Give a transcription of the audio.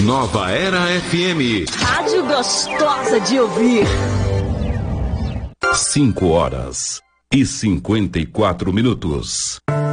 Nova Era FM. Rádio gostosa de ouvir. 5 horas e 54 minutos.